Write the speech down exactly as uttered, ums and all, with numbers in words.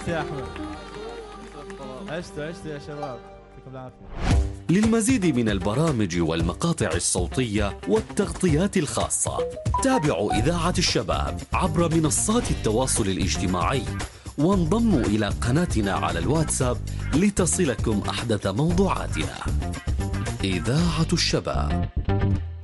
عشت يا احمد، عشت عشت يا شباب، يعطيكم العافيه. للمزيد من البرامج والمقاطع الصوتية والتغطيات الخاصة تابعوا إذاعة الشباب عبر منصات التواصل الاجتماعي، وانضموا إلى قناتنا على الواتساب لتصلكم أحدث موضوعاتنا. إذاعة الشباب.